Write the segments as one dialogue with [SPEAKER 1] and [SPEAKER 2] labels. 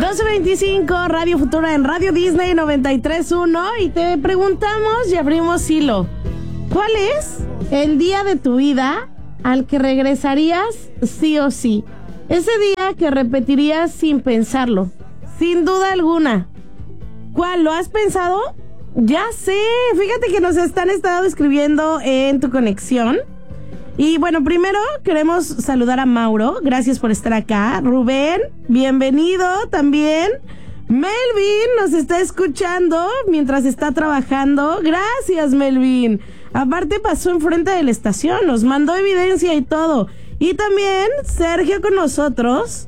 [SPEAKER 1] 12:25, Radio Futura en Radio Disney 93.1 y te preguntamos y abrimos hilo. ¿Cuál es el día de tu vida al que regresarías sí o sí? Ese día que repetirías sin pensarlo, sin duda alguna. ¿Cuál? ¿Lo has pensado? Ya sé, fíjate que nos estado escribiendo en tu conexión. Y bueno, primero queremos saludar a Mauro, gracias por estar acá. Rubén, bienvenido también. Melvin nos está escuchando mientras está trabajando. Gracias, Melvin. Aparte pasó enfrente de la estación, nos mandó evidencia y todo. Y también Sergio con nosotros.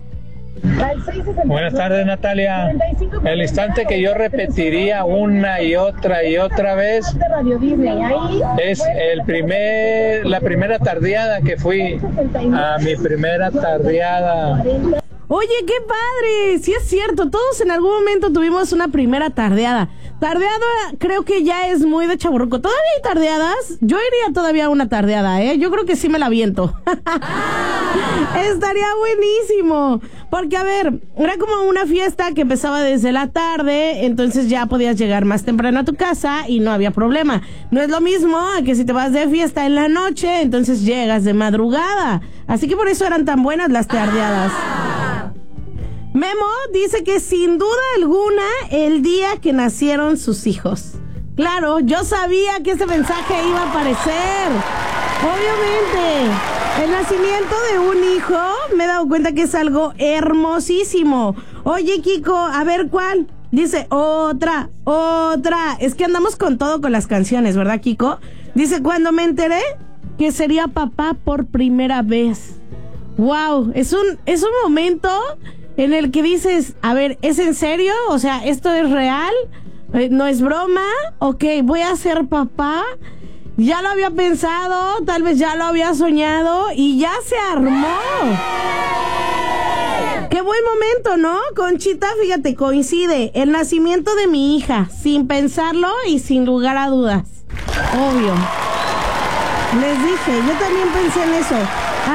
[SPEAKER 2] Buenas tardes, Natalia. El instante que yo repetiría una y otra vez es la primera tardeada que fui a mi primera tardeada.
[SPEAKER 1] Oye, qué padre, sí es cierto, todos en algún momento tuvimos una primera tardeada. Tardeada creo que ya es muy de chavorruco. ¿Todavía hay tardeadas? Yo iría todavía a una tardeada, yo creo que sí me la aviento. Estaría buenísimo, porque a ver, era como una fiesta que empezaba desde la tarde, entonces ya podías llegar más temprano a tu casa y no había problema. No es lo mismo a que si te vas de fiesta en la noche, entonces llegas de madrugada. Así que por eso eran tan buenas las tardeadas. Memo dice que sin duda alguna el día que nacieron sus hijos. Claro, yo sabía que ese mensaje iba a aparecer. Obviamente, el nacimiento de un hijo me he dado cuenta que es algo hermosísimo. Oye, Kiko, a ver cuál. Dice, otra. Es que andamos con todo con las canciones, ¿verdad, Kiko? Dice, cuando me enteré que sería papá por primera vez. Wow, es un momento en el que dices, a ver, ¿es en serio? O sea, ¿esto es real? ¿No es broma? Ok, voy a ser papá. Ya lo había pensado, tal vez ya lo había soñado y ya se armó. Qué buen momento, ¿no? Conchita, fíjate, coincide el nacimiento de mi hija, sin pensarlo y sin lugar a dudas. Obvio. Les dije, yo también pensé en eso.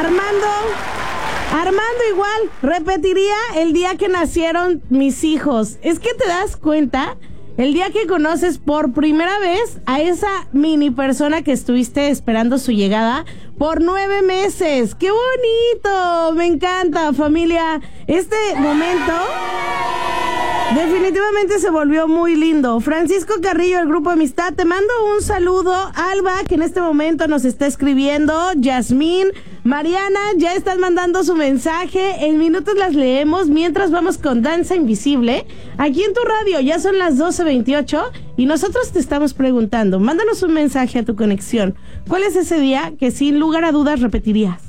[SPEAKER 1] Armando igual, repetiría el día que nacieron mis hijos. Es que te das cuenta, el día que conoces por primera vez a esa mini persona que estuviste esperando su llegada por 9 meses. ¡Qué bonito! Me encanta, familia. Este momento definitivamente se volvió muy lindo. Francisco Carrillo, el Grupo Amistad, te mando un saludo. Alba, que en este momento nos está escribiendo. Yasmín, Mariana, ya están mandando su mensaje. En minutos las leemos mientras vamos con Danza Invisible. Aquí en tu radio ya son las 12:28 y nosotros te estamos preguntando. Mándanos un mensaje a tu conexión. ¿Cuál es ese día que sin lugar a dudas repetirías?